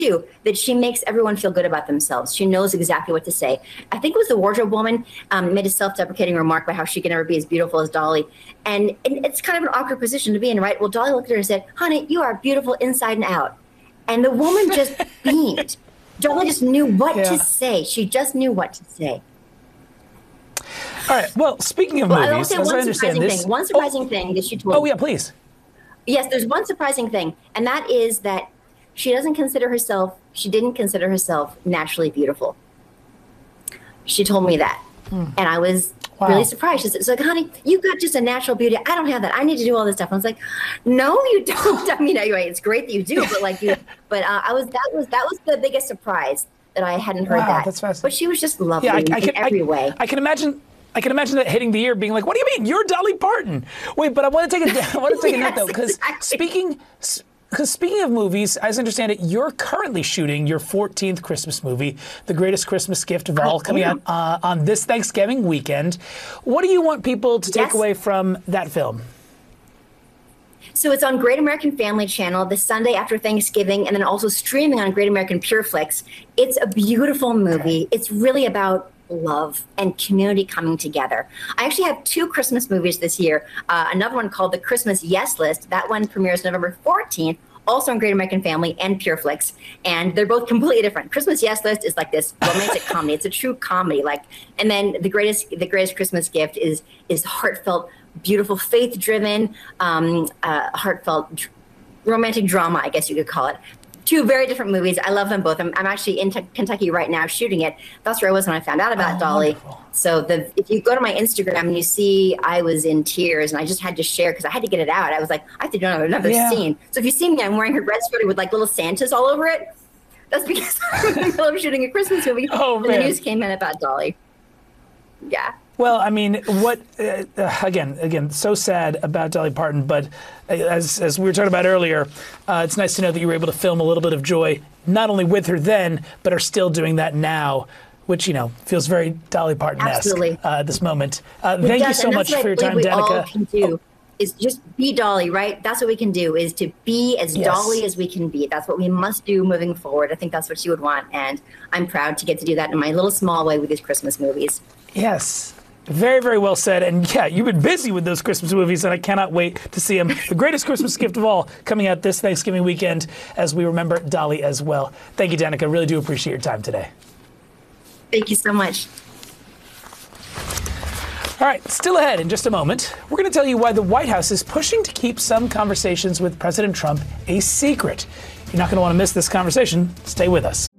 too, that she makes everyone feel good about themselves. She knows exactly what to say. I think it was the wardrobe woman made a self-deprecating remark about how she can never be as beautiful as Dolly. And it's kind of an awkward position to be in, right? Well, Dolly looked at her and said, honey, you are beautiful inside and out. And the woman just beamed. Dolly just knew what to say. She just knew what to say. All right. Well, speaking of movies, as I understand this, one surprising thing that she told me. Oh, yeah, please. Yes, there's one surprising thing, and that is that she didn't consider herself naturally beautiful. She told me that. And I was really surprised. She's like, honey, you've got just a natural beauty. I don't have that. I need to do all this stuff. And I was like, no, you don't. I mean, anyway, it's great that you do, but that was the biggest surprise that I hadn't heard that. That's fascinating. But she was just lovely in every way. I can imagine that hitting the ear, being like, "What do you mean? You're Dolly Parton." Wait, but I want to take a note though, because speaking of movies, as I understand it, you're currently shooting your 14th Christmas movie, The Greatest Christmas Gift of All, coming out on this Thanksgiving weekend. What do you want people to take away from that film? So it's on Great American Family Channel the Sunday after Thanksgiving, and then also streaming on Great American PureFlix. It's a beautiful movie. It's really about love and community coming together. I actually have 2 Christmas movies this year. Another one called The Christmas Yes List. That one premieres November 14th, also on Great American Family and PureFlix. And they're both completely different. Christmas Yes List is like this romantic comedy. It's a true comedy. And then the greatest Christmas Gift is heartfelt, beautiful, faith-driven, heartfelt romantic drama, I guess you could call it. 2 very different movies. I love them both. I'm actually in Kentucky right now shooting it. That's where I was when I found out about Dolly. Wonderful. So if you go to my Instagram and you see I was in tears, and I just had to share because I had to get it out. I was like, I have to do another scene. So if you see me, I'm wearing her red sweater with like little Santas all over it. That's because I'm in the middle of shooting a Christmas movie. And the news came in about Dolly. Yeah. Well, I mean, again, so sad about Dolly Parton, but as we were talking about earlier, it's nice to know that you were able to film a little bit of joy, not only with her then, but are still doing that now, which, feels very Dolly Parton-esque at this moment. Thank you so much for your time, Danica. All can do is just be Dolly, right? That's what we can do, is to be as Dolly as we can be. That's what we must do moving forward. I think that's what she would want, and I'm proud to get to do that in my little small way with these Christmas movies. Yes. Very, very well said. And yeah, you've been busy with those Christmas movies, and I cannot wait to see them. The Greatest Christmas Gift of All, coming out this Thanksgiving weekend as we remember Dolly as well. Thank you, Danica. Really do appreciate your time today. Thank you so much. All right, still ahead in just a moment, we're going to tell you why the White House is pushing to keep some conversations with President Trump a secret. You're not going to want to miss this conversation. Stay with us.